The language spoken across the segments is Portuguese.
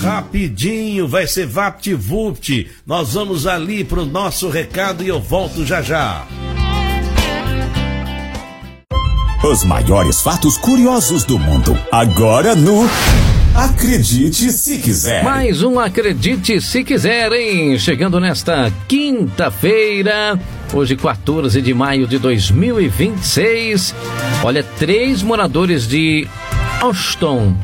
Rapidinho, vai ser VaptVupt. Nós vamos ali pro nosso recado e eu volto já já. Os maiores fatos curiosos do mundo, agora no Acredite Se Quiser. Mais um Acredite Se Quiser, hein? Chegando nesta quinta-feira, hoje 14 de maio de 2026. Olha, 3 moradores de Austin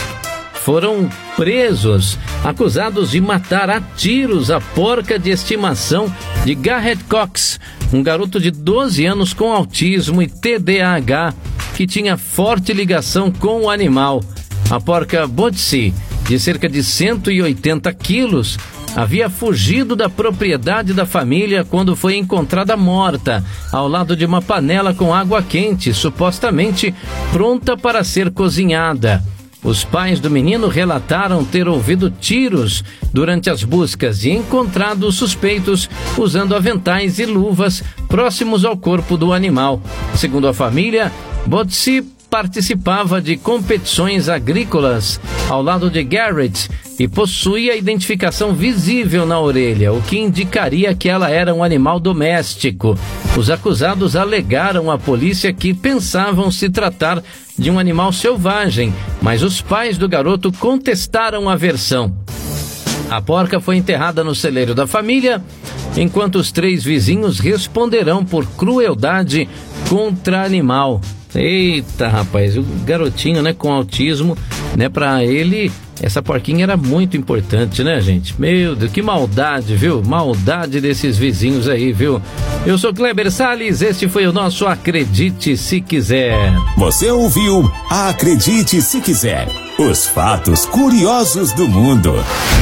foram presos, acusados de matar a tiros a porca de estimação de Garrett Cox, um garoto de 12 anos com autismo e TDAH, que tinha forte ligação com o animal. A porca Botsy, de cerca de 180 quilos, havia fugido da propriedade da família quando foi encontrada morta, ao lado de uma panela com água quente, supostamente pronta para ser cozinhada. Os pais do menino relataram ter ouvido tiros durante as buscas e encontrado os suspeitos usando aventais e luvas próximos ao corpo do animal. Segundo a família, Botsy participava de competições agrícolas ao lado de Garrett e possuía identificação visível na orelha, o que indicaria que ela era um animal doméstico. Os acusados alegaram à polícia que pensavam se tratar de um animal selvagem, mas os pais do garoto contestaram a versão. A porca foi enterrada no celeiro da família, enquanto os 3 vizinhos responderão por crueldade contra animal. Eita, rapaz, o garotinho, né, com autismo, né, pra ele, essa porquinha era muito importante, né, gente? Meu Deus, que maldade, viu? Maldade desses vizinhos aí, viu? Eu sou Kleber Salles, este foi o nosso Acredite Se Quiser. Você ouviu Acredite Se Quiser, os fatos curiosos do mundo.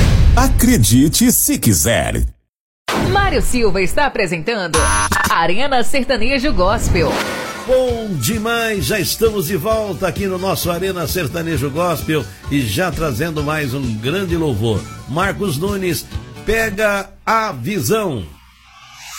Acredite Se Quiser. Mário Silva está apresentando Arena Sertanejo Gospel. Bom demais, já estamos de volta aqui no nosso Arena Sertanejo Gospel e já trazendo mais um grande louvor. Marcos Nunes, Pega a Visão.